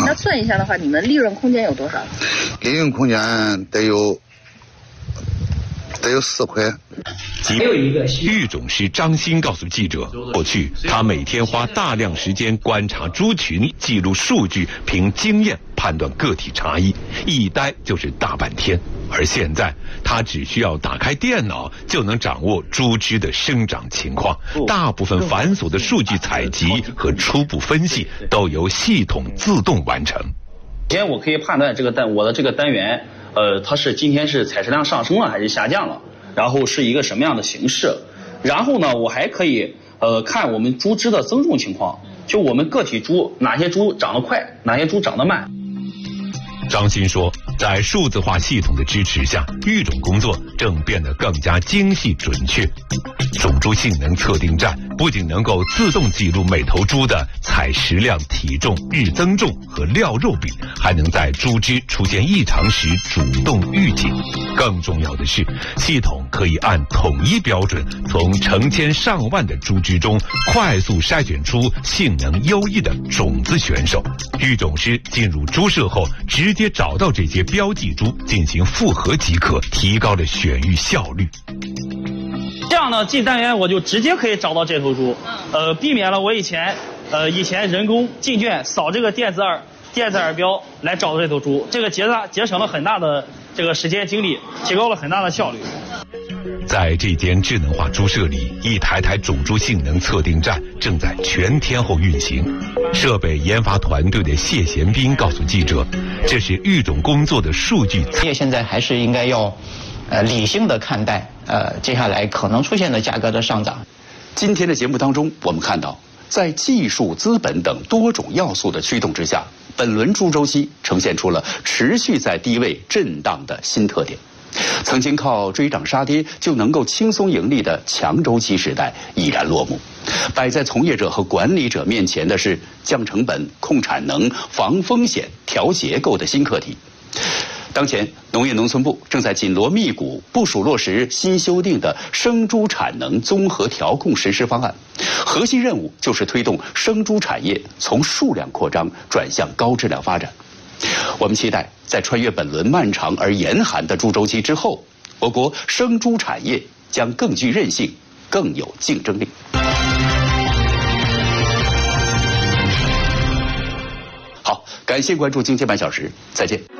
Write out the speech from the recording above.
那算一下的话，你们利润空间有多少？ 利润空间得有4块。 还有一个育种师张鑫告诉记者，过去他每天花大量时间观察猪群，记录数据，凭经验判断个体差异，一待就是大半天。而现在他只需要打开电脑就能掌握猪只的生长情况，大部分繁琐的数据采集和初步分析都由系统自动完成。 首先我可以判断我的这个单元它是今天是采食量上升了还是下降了，然后是一个什么样的形式。然后呢，我还可以看我们猪只的增重情况，就我们个体猪哪些猪长得快，哪些猪长得慢。 张鑫说，在数字化系统的支持下，育种工作正变得更加精细准确。种猪性能测定站不仅能够自动记录每头猪的采食量、体重、日增重和料肉比，还能在猪只出现异常时主动预警。更重要的是，系统可以按统一标准，从成千上万的猪只中快速筛选出性能优异的种子选手。育种师进入猪舍后，直接找到这些标记猪进行复核即可，提高了选育效率。 这样呢，进单元我就直接可以找到这头猪，避免了我以前人工进圈扫这个电子耳标来找到这头猪，这个节省了很大的这个时间精力，提高了很大的效率。 在这间智能化猪舍里，一台台种猪性能测定站正在全天候运行。设备研发团队的谢贤斌告诉记者，这是育种工作的数据。 现在还是应该要理性的看待接下来可能出现的价格的上涨。 今天的节目当中，我们看到，在技术、资本等多种要素的驱动之下，本轮猪周期呈现出了持续在低位震荡的新特点。曾经靠追涨杀跌就能够轻松盈利的强周期时代已然落幕，摆在从业者和管理者面前的是降成本、控产能、防风险、调结构的新课题。当前，农业农村部正在紧锣密鼓部署落实新修订的生猪产能综合调控实施方案，核心任务就是推动生猪产业从数量扩张转向高质量发展。我们期待在穿越本轮漫长而严寒的猪周期之后，我国生猪产业将更具韧性，更有竞争力。好，感谢关注经济半小时，再见。